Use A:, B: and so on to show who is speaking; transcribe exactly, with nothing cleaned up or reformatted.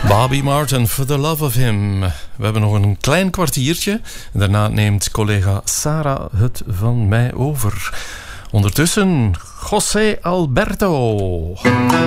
A: Bobby Martin, For the Love of Him. We hebben nog een klein kwartiertje. Daarna neemt collega Sarah het van mij over. Ondertussen, José Alberto.